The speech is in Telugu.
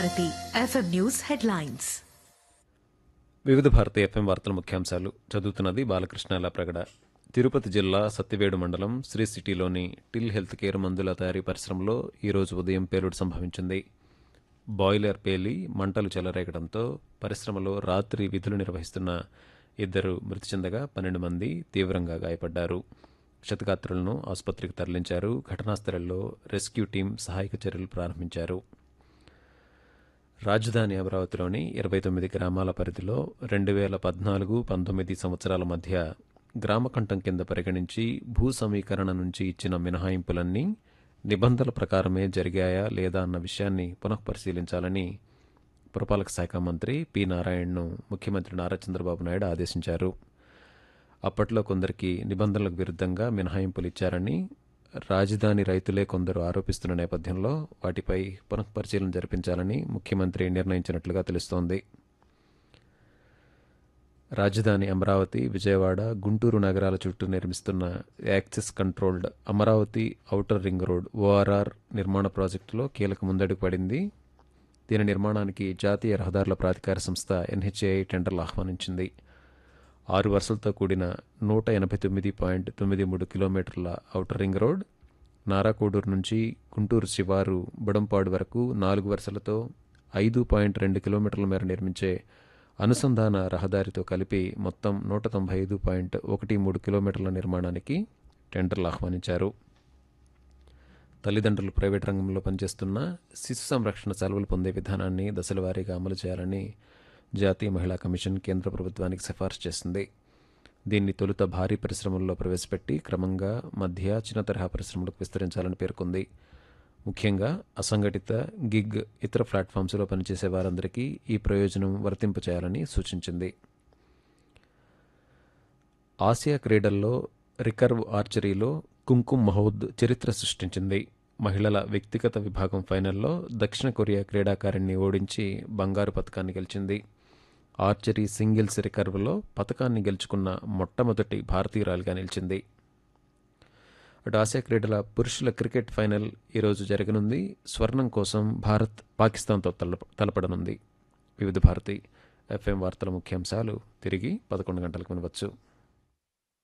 Bharati FM news headlines. వివిధ భారతి ఎఫ్ఎం వార్తల ముఖ్యాంశాలు చదువుతున్నది బాలకృష్ణ ప్రగడ. తిరుపతి జిల్లా సత్తివేడు మండలం శ్రీ సిటీలోని టిల్ హెల్త్ కేర్ మందుల తయారీ పరిశ్రమలో ఈరోజు ఉదయం పేలుడు సంభవించింది. బాయిలర్ పేలి మంటలు చెలరేగడంతో పరిశ్రమలో రాత్రి విధులు నిర్వహిస్తున్న 2 మృతి చెందగా 12 మంది తీవ్రంగా గాయపడ్డారు. క్షతగాత్రులను ఆసుపత్రికి తరలించారు. ఘటనా స్థలంలో రెస్క్యూ టీం సహాయక చర్యలు ప్రారంభించారు. రాజధాని అమరావతిలోని 29 గ్రామాల పరిధిలో 2014-19 సంవత్సరాల మధ్య గ్రామకంఠం కింద పరిగణించి భూ సమీకరణ నుంచి ఇచ్చిన మినహాయింపులన్నీ నిబంధనల ప్రకారమే జరిగాయా లేదా అన్న విషయాన్ని పునఃపరిశీలించాలని పురపాలక శాఖ మంత్రి పి నారాయణను ముఖ్యమంత్రి నారా చంద్రబాబు నాయుడు ఆదేశించారు. అప్పట్లో కొందరికి నిబంధనలకు విరుద్ధంగా మినహాయింపులు ఇచ్చారని రాజధాని రైతులే కొందరు ఆరోపిస్తున్న నేపథ్యంలో వాటిపై పునఃపరిశీలన జరిపించాలని ముఖ్యమంత్రి నిర్ణయించినట్లుగా తెలుస్తోంది. రాజధాని అమరావతి, విజయవాడ, గుంటూరు నగరాల చుట్టూ నిర్మిస్తున్న access controlled Amaravati outer ring road ORR నిర్మాణ ప్రాజెక్టులో కీలక ముందడుగు పడింది. దీని నిర్మాణానికి జాతీయ రహదారుల ప్రాధికార సంస్థ ఎన్హెచ్ఏఐ టెండర్లు ఆహ్వానించింది. 6 వరుసలతో కూడిన 189.93 కిలోమీటర్ల ఔటర్ రింగ్ రోడ్ నారాకోడూరు నుంచి గుంటూరు శివారు బుడంపాడు వరకు 4 వరుసలతో 5.2 కిలోమీటర్ల మేర నిర్మించే అనుసంధాన రహదారితో కలిపి మొత్తం 195.13 కిలోమీటర్ల నిర్మాణానికి టెండర్లు ఆహ్వానించారు. తల్లిదండ్రులు ప్రైవేట్ రంగంలో పనిచేస్తున్న శిశు సంరక్షణ సెలవులు పొందే విధానాన్ని దశలవారీగా అమలు చేయాలని జాతీయ మహిళా కమిషన్ కేంద్ర ప్రభుత్వానికి సిఫార్సు చేసింది. దీన్ని తొలుత భారీ పరిశ్రమల్లో ప్రవేశపెట్టి క్రమంగా మధ్య చిన్న తరహా పరిశ్రమలకు విస్తరించాలని పేర్కొంది. ముఖ్యంగా అసంఘటిత, గిగ్, ఇతర ప్లాట్ఫామ్స్లో పనిచేసే వారందరికీ ఈ ప్రయోజనం వర్తింపచేయాలని సూచించింది. ఆసియా క్రీడల్లో రికర్వ్ ఆర్చరీలో కుంకుమ్ మహోద్ చరిత్ర సృష్టించింది. మహిళల వ్యక్తిగత విభాగం ఫైనల్లో దక్షిణ కొరియా క్రీడాకారిణిని ఓడించి బంగారు పతకాన్ని గెలిచింది. ఆర్చరీ సింగిల్స్ రికర్వ్లో పతకాన్ని గెలుచుకున్న మొట్టమొదటి భారతీయురాలిగా నిలిచింది. అటు ఆసియా క్రీడల పురుషుల క్రికెట్ ఫైనల్ ఈరోజు జరగనుంది. స్వర్ణం కోసం భారత్ పాకిస్తాన్తో తలపడనుంది. వివిధ భారతి ఎఫ్ఎం వార్తల ముఖ్యాంశాలు తిరిగి 11 గంటలకు వినవచ్చు.